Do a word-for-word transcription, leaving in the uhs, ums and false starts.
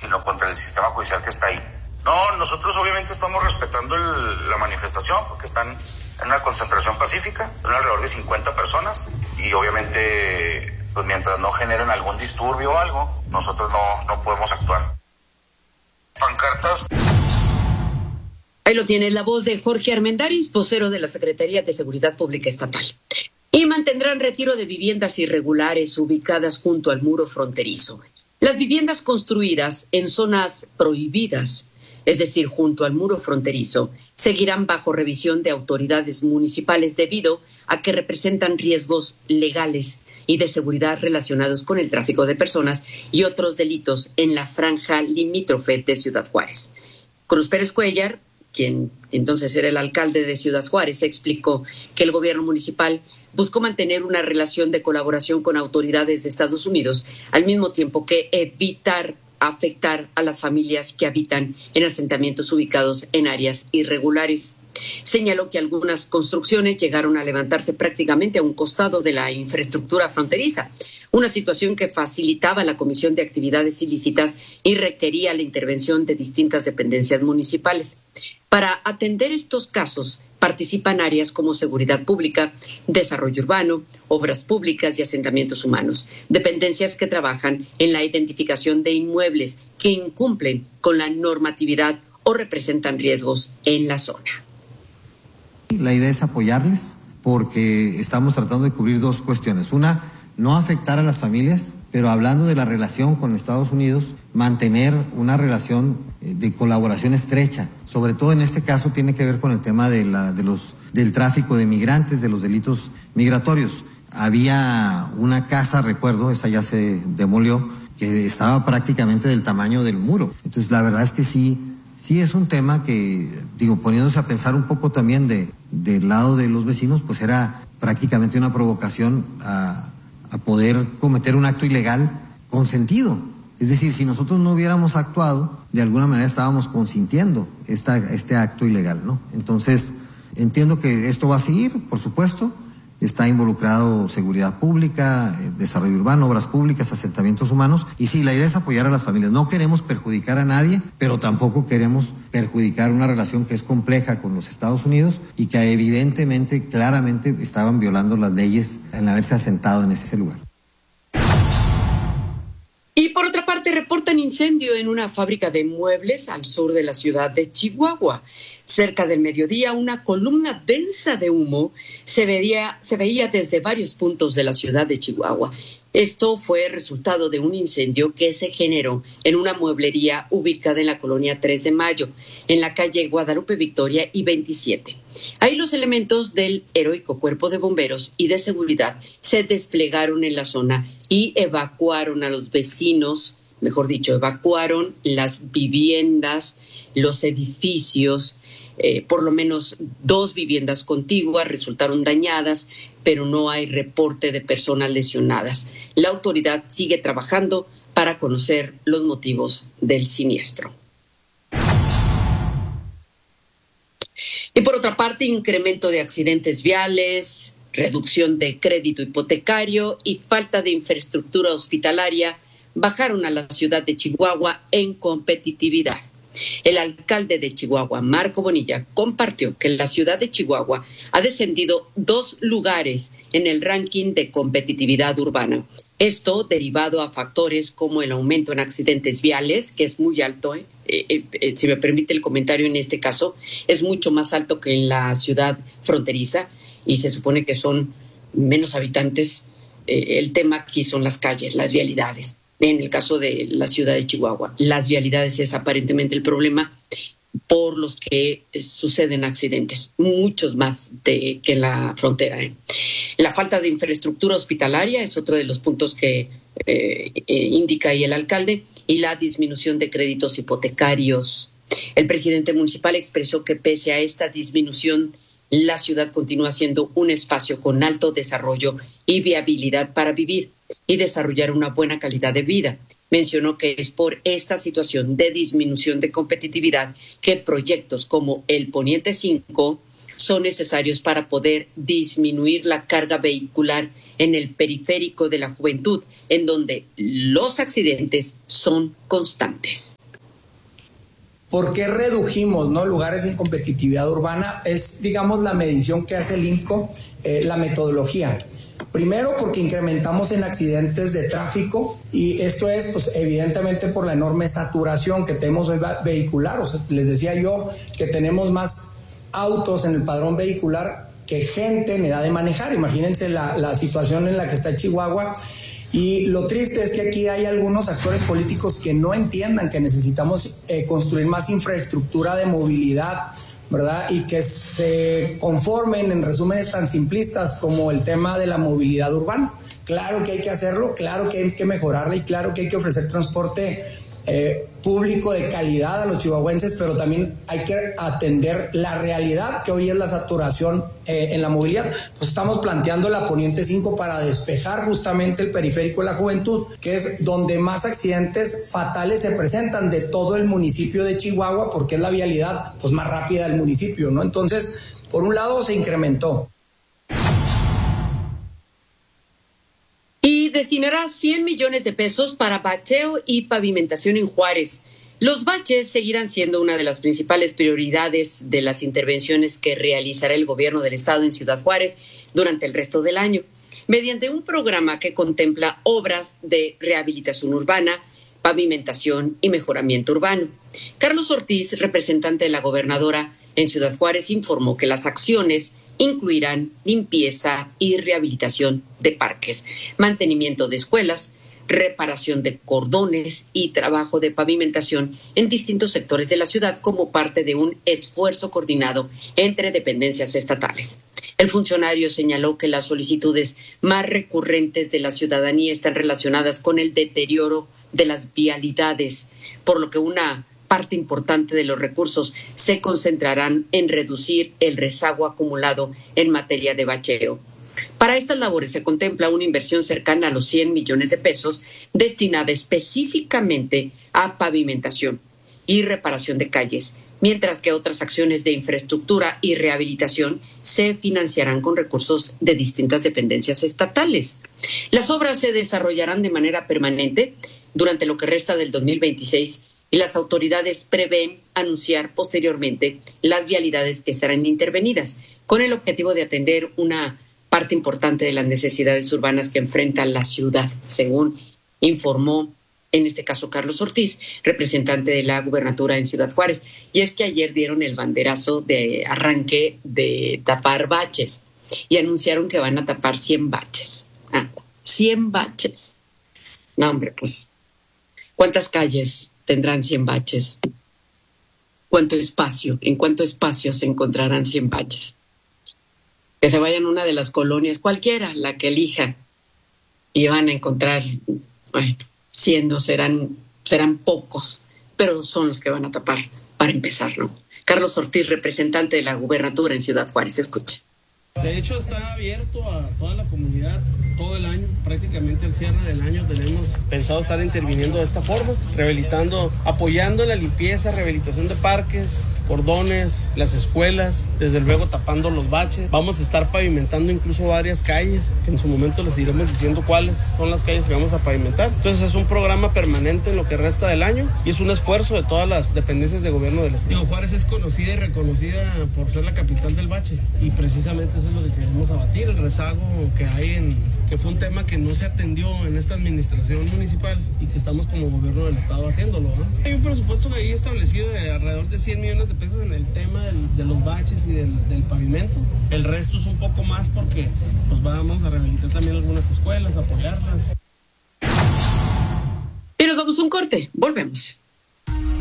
sino contra el sistema judicial que está ahí. No, nosotros obviamente estamos respetando el, la manifestación porque están en una concentración pacífica, son alrededor de cincuenta personas y obviamente pues mientras no generen algún disturbio o algo, nosotros no, no podemos actuar. Pancartas. Ahí lo tiene, la voz de Jorge Armendáriz, vocero de la Secretaría de Seguridad Pública Estatal. Y mantendrán retiro de viviendas irregulares ubicadas junto al muro fronterizo. Las viviendas construidas en zonas prohibidas, es decir, junto al muro fronterizo, seguirán bajo revisión de autoridades municipales debido a que representan riesgos legales y de seguridad relacionados con el tráfico de personas y otros delitos en la franja limítrofe de Ciudad Juárez. Cruz Pérez Cuellar, quien entonces era el alcalde de Ciudad Juárez, explicó que el gobierno municipal buscó mantener una relación de colaboración con autoridades de Estados Unidos, al mismo tiempo que evitar afectar a las familias que habitan en asentamientos ubicados en áreas irregulares. Señaló que algunas construcciones llegaron a levantarse prácticamente a un costado de la infraestructura fronteriza, una situación que facilitaba la comisión de actividades ilícitas y requería la intervención de distintas dependencias municipales. Para atender estos casos, participan áreas como seguridad pública, desarrollo urbano, obras públicas y asentamientos humanos, dependencias que trabajan en la identificación de inmuebles que incumplen con la normatividad o representan riesgos en la zona. La idea es apoyarles porque estamos tratando de cubrir dos cuestiones. Una, no afectar a las familias, pero hablando de la relación con Estados Unidos, mantener una relación de colaboración estrecha. Sobre todo en este caso tiene que ver con el tema de la, de los, del tráfico de migrantes, de los delitos migratorios. Había una casa, recuerdo, esa ya se demolió, que estaba prácticamente del tamaño del muro. Entonces la verdad es que sí, sí es un tema que, digo, poniéndose a pensar un poco también de, del lado de los vecinos, pues era prácticamente una provocación a a poder cometer un acto ilegal consentido. Es decir, si nosotros no hubiéramos actuado, de alguna manera estábamos consintiendo esta, este acto ilegal, ¿no? Entonces, entiendo que esto va a seguir, por supuesto. Está involucrado seguridad pública, desarrollo urbano, obras públicas, asentamientos humanos. Y sí, la idea es apoyar a las familias. No queremos perjudicar a nadie, pero tampoco queremos perjudicar una relación que es compleja con los Estados Unidos y que evidentemente, claramente estaban violando las leyes en haberse asentado en ese lugar. Y por otra parte, reportan incendio en una fábrica de muebles al sur de la ciudad de Chihuahua. Cerca del mediodía, una columna densa de humo se veía, se veía desde varios puntos de la ciudad de Chihuahua. Esto fue resultado de un incendio que se generó en una mueblería ubicada en la colonia tres de mayo, en la calle Guadalupe Victoria y veintisiete. Ahí los elementos del heroico Cuerpo de Bomberos y de Seguridad se desplegaron en la zona y evacuaron a los vecinos, mejor dicho, evacuaron las viviendas, los edificios. Eh, por lo menos dos viviendas contiguas resultaron dañadas, pero no hay reporte de personas lesionadas. La autoridad sigue trabajando para conocer los motivos del siniestro. Y por otra parte, incremento de accidentes viales, reducción de crédito hipotecario y falta de infraestructura hospitalaria bajaron a la ciudad de Chihuahua en competitividad. El alcalde de Chihuahua, Marco Bonilla, compartió que la ciudad de Chihuahua ha descendido dos lugares en el ranking de competitividad urbana. Esto derivado a factores como el aumento en accidentes viales, que es muy alto, ¿eh? Eh, eh, si me permite el comentario en este caso, es mucho más alto que en la ciudad fronteriza y se supone que son menos habitantes. Eh, el tema aquí son las calles, las vialidades. En el caso de la ciudad de Chihuahua, las vialidades es aparentemente el problema por los que suceden accidentes, muchos más de, que en la frontera. ¿eh? La falta de infraestructura hospitalaria es otro de los puntos que eh, eh, indica ahí el alcalde, y la disminución de créditos hipotecarios. El presidente municipal expresó que pese a esta disminución, la ciudad continúa siendo un espacio con alto desarrollo y viabilidad para vivir y desarrollar una buena calidad de vida. Mencionó que es por esta situación de disminución de competitividad que proyectos como el Poniente cinco son necesarios para poder disminuir la carga vehicular en el periférico de la juventud, en donde los accidentes son constantes. ¿Por qué redujimos, ¿no?, lugares en competitividad urbana? Es, digamos, la medición que hace el I N C O, eh, la metodología. Primero, porque incrementamos en accidentes de tráfico, y esto es, pues, evidentemente por la enorme saturación que tenemos hoy vehicular. O sea, les decía yo que tenemos más autos en el padrón vehicular que gente en edad de manejar. Imagínense la, la situación en la que está Chihuahua. Y lo triste es que aquí hay algunos actores políticos que no entiendan que necesitamos eh, construir más infraestructura de movilidad, ¿verdad? Y que se conformen en resúmenes tan simplistas como el tema de la movilidad urbana. Claro que hay que hacerlo, claro que hay que mejorarla y claro que hay que ofrecer transporte eh, público de calidad a los chihuahuenses, pero también hay que atender la realidad que hoy es la saturación eh, en la movilidad. Pues estamos planteando la Poniente cinco para despejar justamente el periférico de la juventud, que es donde más accidentes fatales se presentan de todo el municipio de Chihuahua, porque es la vialidad pues más rápida del municipio, ¿no? Entonces, por un lado se incrementó. Y destinará cien millones de pesos para bacheo y pavimentación en Juárez. Los baches seguirán siendo una de las principales prioridades de las intervenciones que realizará el gobierno del estado en Ciudad Juárez durante el resto del año, mediante un programa que contempla obras de rehabilitación urbana, pavimentación y mejoramiento urbano. Carlos Ortiz, representante de la gobernadora en Ciudad Juárez, informó que las acciones incluirán limpieza y rehabilitación de parques, mantenimiento de escuelas, reparación de cordones y trabajo de pavimentación en distintos sectores de la ciudad como parte de un esfuerzo coordinado entre dependencias estatales. El funcionario señaló que las solicitudes más recurrentes de la ciudadanía están relacionadas con el deterioro de las vialidades, por lo que una parte importante de los recursos se concentrarán en reducir el rezago acumulado en materia de bacheo. Para estas labores se contempla una inversión cercana a los cien millones de pesos destinada específicamente a pavimentación y reparación de calles, mientras que otras acciones de infraestructura y rehabilitación se financiarán con recursos de distintas dependencias estatales. Las obras se desarrollarán de manera permanente durante lo que resta del dos mil veintiséis y las autoridades prevén anunciar posteriormente las vialidades que serán intervenidas, con el objetivo de atender una parte importante de las necesidades urbanas que enfrenta la ciudad, según informó en este caso Carlos Ortiz, representante de la gubernatura en Ciudad Juárez. Y es que ayer dieron el banderazo de arranque de tapar baches y anunciaron que van a tapar cien baches. Ah, cien baches. No, hombre, pues, ¿cuántas calles tendrán cien baches? ¿Cuánto espacio? ¿En cuánto espacio se encontrarán cien baches? Que se vayan a una de las colonias, cualquiera, la que elijan, y van a encontrar, bueno, siendo serán, serán pocos, pero son los que van a tapar para empezar, ¿no? Carlos Ortiz, representante de la gubernatura en Ciudad Juárez, escuche. De hecho, está abierto a toda la comunidad todo el año, prácticamente al cierre del año tenemos pensado estar interviniendo de esta forma, rehabilitando, apoyando la limpieza, rehabilitación de parques, cordones, las escuelas, desde luego tapando los baches. Vamos a estar pavimentando incluso varias calles, que en su momento les iremos diciendo cuáles son las calles que vamos a pavimentar. Entonces es un programa permanente en lo que resta del año y es un esfuerzo de todas las dependencias de gobierno del estado. Juárez es conocida y reconocida por ser la capital del bache y precisamente eso es lo que queremos abatir, el rezago que hay en... que fue un tema que no se atendió en esta administración municipal y que estamos como gobierno del estado haciéndolo, ¿eh? Hay un presupuesto ahí establecido de alrededor de cien millones de pesos en el tema del, de los baches y del, del pavimento. El resto es un poco más porque pues vamos a rehabilitar también algunas escuelas, apoyarlas. Y nos damos un corte, volvemos.